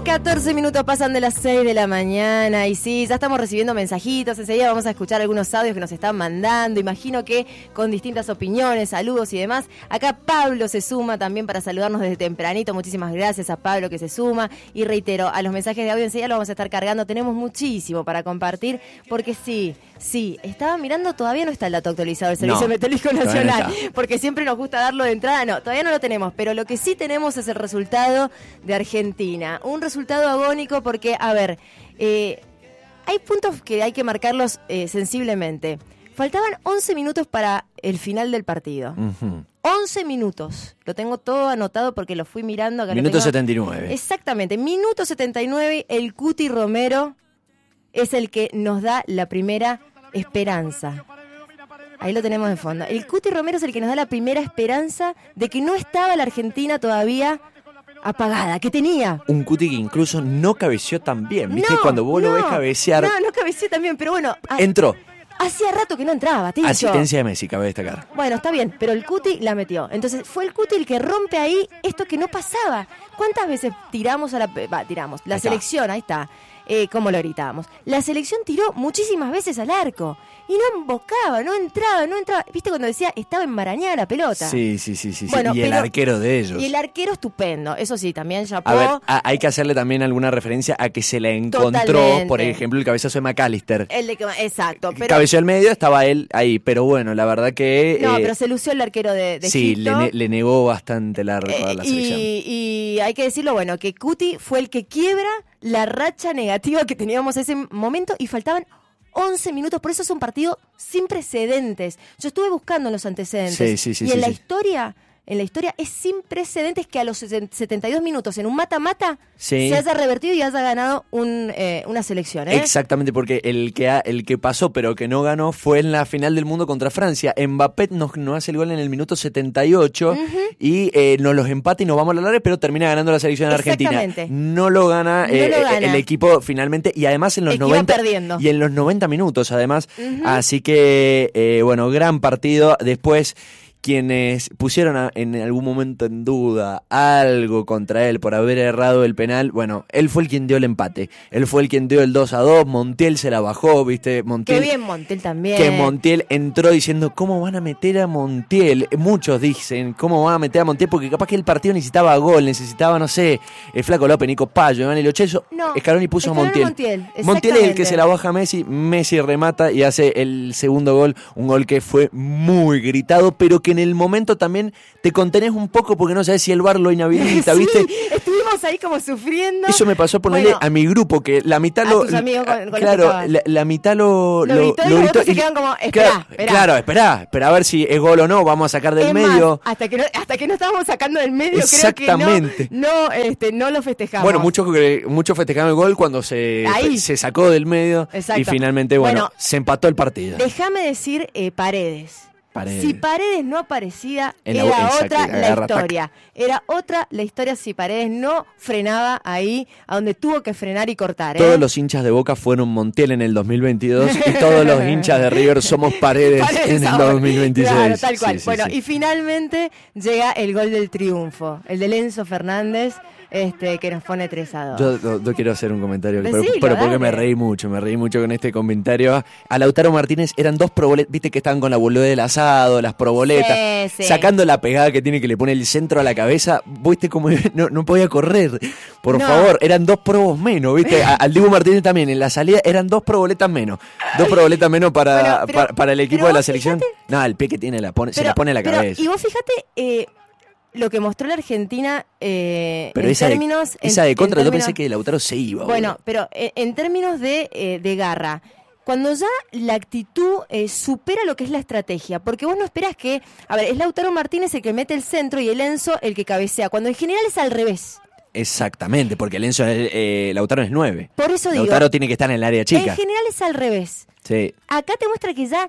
14 minutos pasan de las 6 de la mañana y sí, ya estamos recibiendo mensajitos, enseguida vamos a escuchar algunos audios que nos están mandando, imagino que con distintas opiniones, saludos y demás. Acá Pablo se suma también para saludarnos desde tempranito, muchísimas gracias a Pablo que se suma y reitero, a los mensajes de audio enseguida los vamos a estar cargando, tenemos muchísimo para compartir porque sí, estaba mirando, todavía no está el dato actualizado del Servicio Meteorológico Nacional, porque siempre nos gusta darlo de entrada, todavía no lo tenemos, pero lo que sí tenemos es el resultado de Argentina, un resultado agónico porque, a ver, hay puntos que hay que marcarlos sensiblemente. Faltaban 11 minutos para el final del partido. 11 minutos. Lo tengo todo anotado porque lo fui mirando. Acá Minuto 79. Exactamente. Minuto 79, el Cuti Romero es el que nos da la primera esperanza. Ahí lo tenemos de fondo. El Cuti Romero es el que nos da la primera esperanza de que no estaba la Argentina todavía apagada, que tenía. Un Cuti que incluso no cabeció tan bien, ¿viste? Cuando vos lo ves cabecear. No cabeció tan bien, pero bueno. Entró. Hacía rato que no entraba, Tincho. Asistencia de Messi, cabe destacar. Bueno, está bien, pero el Cuti la metió. Entonces fue el Cuti el que rompe ahí esto que no pasaba. ¿Cuántas veces tiramos a la selección, ahí está. Como lo gritábamos. La selección tiró muchísimas veces al arco y no embocaba, no entraba. ¿Viste cuando decía estaba enmarañada la pelota? Sí. Bueno, y el arquero de ellos. Y el arquero estupendo, eso sí, también chapó. A ver, hay que hacerle también alguna referencia a que se la encontró, totalmente. Por ejemplo, el cabezazo de McAllister. Exacto. Pero cabeció al medio, estaba él ahí, pero bueno, la verdad que... pero se lució el arquero de sí, Egipto. le negó bastante la selección. Y hay que decirlo, bueno, que Cuti fue el que quiebra la racha negativa que teníamos ese momento y faltaban 11 minutos, por eso es un partido sin precedentes. Yo estuve buscando los antecedentes y en la historia es sin precedentes que a los 72 minutos en un mata-mata se haya revertido y haya ganado una selección. Exactamente, porque el que pasó pero que no ganó fue en la final del mundo contra Francia. Mbappé nos hace el gol en el minuto 78 y nos los empata y nos vamos a la larga, pero termina ganando la selección argentina. No lo gana, el equipo finalmente y además en los 90 y en los 90 minutos además. Así que bueno, gran partido. Después quienes pusieron en algún momento en duda algo contra él por haber errado el penal, bueno, él fue el quien dio el empate, él fue el quien dio el 2-2, Montiel se la bajó, ¿viste? Qué bien Montiel también. Que Montiel entró diciendo, ¿cómo van a meter a Montiel? Muchos dicen, ¿cómo van a meter a Montiel? Porque capaz que el partido necesitaba gol, necesitaba, no sé, el Flaco López, Nico Payo, Iván Elochelso, Scaloni puso a Montiel. Montiel es el que se la baja a Messi remata y hace el segundo gol, un gol que fue muy gritado, pero que en el momento también te contenés un poco porque no sabes si el VAR lo inhabilita, ¿viste? Estuvimos ahí como sufriendo. Eso me pasó ponerle a mi grupo, que la mitad lo... tus amigos con claro, la mitad lo gritó y se quedan como, esperá. Claro, esperá a ver si es gol o no, vamos a sacar del medio. Más, hasta que no estábamos sacando del medio, exactamente. Creo que no lo festejamos. Bueno, muchos festejaron el gol cuando se sacó del medio. Exacto. Y finalmente, bueno, se empató el partido. Déjame decir Paredes. Si Paredes no aparecía, era otra la historia. Era otra la historia si Paredes no frenaba ahí a donde tuvo que frenar y cortar. Todos los hinchas de Boca fueron Montiel en el 2022 y todos los hinchas de River somos Paredes en el 2026. Claro, tal cual. Y finalmente llega el gol del triunfo, el de Enzo Fernández. Que nos pone 3-2. Yo no quiero hacer un comentario, pero porque me reí mucho con este comentario. A Lautaro Martínez eran 2 proboletas, viste que estaban con la boludez del asado, las proboletas, sacando la pegada que tiene que le pone el centro a la cabeza, viste como no podía correr, por favor, eran 2 probos menos, viste, al Dibu Martínez también, en la salida eran 2 proboletas menos, 2 proboletas menos para el equipo de la selección. Fíjate, el pie que tiene se la pone a la cabeza. Y vos fíjate, lo que mostró la Argentina pero esa de contra, yo pensé que Lautaro se iba. Bueno, pero en términos de garra, cuando ya la actitud supera lo que es la estrategia, porque vos no esperás que... A ver, es Lautaro Martínez el que mete el centro y el Enzo el que cabecea, cuando en general es al revés. Exactamente, porque el Enzo Lautaro es 9. Por eso digo... Lautaro tiene que estar en el área chica. En general es al revés. Sí. Acá te muestra que ya...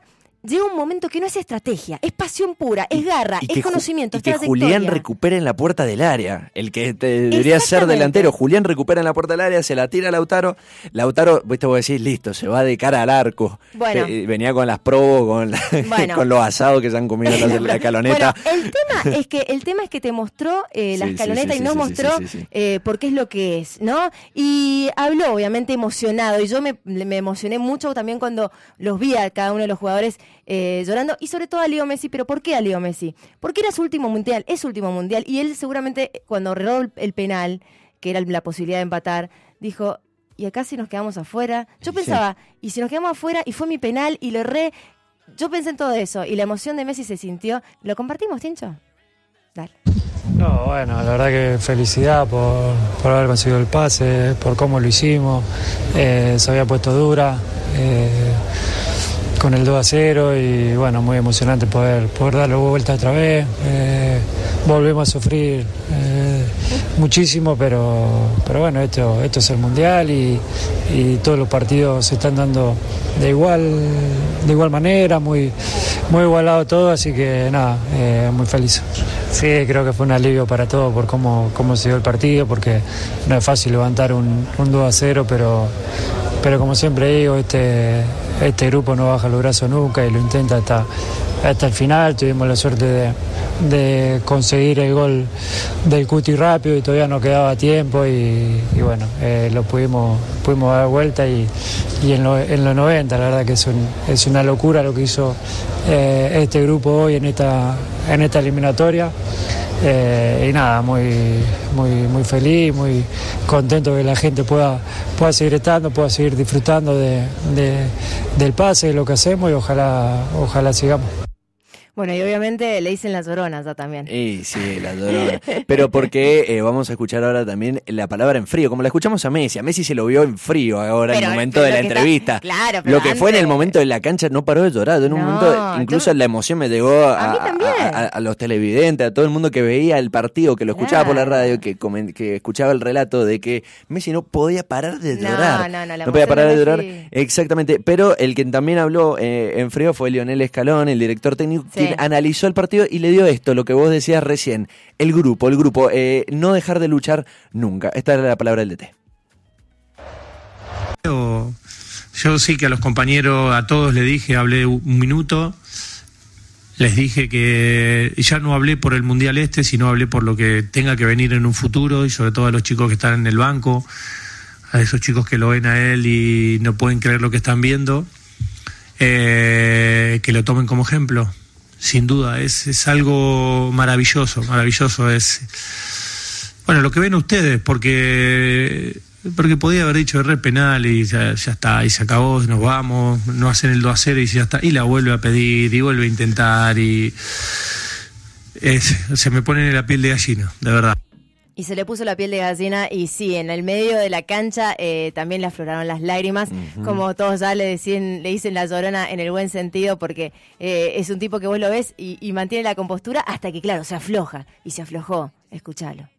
llega un momento que no es estrategia, es pasión pura, es garra, es conocimiento, y es que trayectoria. Julián recupera en la puerta del área, el que debería ser delantero. Julián recupera en la puerta del área, se la tira a Lautaro. Lautaro, viste, vos decís, listo, se va de cara al arco. Bueno. Venía con las probos, con los asados que se han comido la escaloneta. Bueno, el tema es que te mostró la escaloneta y nos mostró por qué es lo que es, ¿no? Y habló, obviamente, emocionado. Y yo me emocioné mucho también cuando los vi a cada uno de los jugadores llorando, y sobre todo a Leo Messi. ¿Pero por qué a Leo Messi? Porque era su último mundial, es su último mundial, y él seguramente cuando erró el penal, que era la posibilidad de empatar, dijo, ¿y acá si nos quedamos afuera? Yo pensaba, ¿y si nos quedamos afuera y fue mi penal y lo erré? Yo pensé en todo eso, y la emoción de Messi se sintió. ¿Lo compartimos, Tincho? Dale. No, bueno, la verdad que felicidad por haber conseguido el pase, por cómo lo hicimos. Se había puesto dura con el 2-0 y bueno, muy emocionante poder darle vuelta otra vez. Volvemos a sufrir muchísimo, pero bueno, esto es el Mundial y todos los partidos se están dando de igual manera, muy igualado todo, así que nada, muy feliz. Sí, creo que fue un alivio para todos por cómo se dio el partido, porque no es fácil levantar un 2-0, pero como siempre digo, este grupo no baja los brazos nunca y lo intenta hasta el final. Tuvimos la suerte de conseguir el gol del Cuti rápido y todavía no quedaba tiempo y bueno, lo pudimos dar vuelta y en los 90, la verdad que es una locura lo que hizo este grupo hoy en esta eliminatoria. Y nada, muy feliz, muy contento que la gente pueda seguir estando, pueda seguir disfrutando del pase, de lo que hacemos, y ojalá sigamos. Bueno, y obviamente le dicen las Lloronas ya también. Sí, las Lloronas. Pero porque vamos a escuchar ahora también la palabra en frío, como la escuchamos a Messi. A Messi se lo vio en frío ahora en el momento de la entrevista. Claro, pero lo que fue en el momento de la cancha no paró de llorar. En un momento, incluso la emoción me llegó a los televidentes, a todo el mundo que veía el partido, que lo escuchaba por la radio, que escuchaba el relato de que Messi no podía parar de llorar. No podía parar de llorar. Exactamente. Pero el que también habló en frío fue Lionel Scaloni, el director técnico, quien analizó el partido y le dio esto, lo que vos decías recién, el grupo, no dejar de luchar nunca. Esta era la palabra del DT. Yo sí que a los compañeros, a todos les dije, hablé un minuto, les dije que ya no hablé por el Mundial sino hablé por lo que tenga que venir en un futuro, y sobre todo a los chicos que están en el banco, a esos chicos que lo ven a él y no pueden creer lo que están viendo, que lo tomen como ejemplo. Sin duda, es algo maravilloso, es bueno lo que ven ustedes, porque podía haber dicho erré penal y ya está, y se acabó, nos vamos, no hacen el 2-0 y ya está, y la vuelve a pedir y vuelve a intentar y se me pone en la piel de gallina, de verdad. Y se le puso la piel de gallina, y sí, en el medio de la cancha también le afloraron las lágrimas, como todos ya le dicen la Llorona en el buen sentido, porque es un tipo que vos lo ves y mantiene la compostura hasta que, claro, se afloja, y se aflojó. Escuchalo.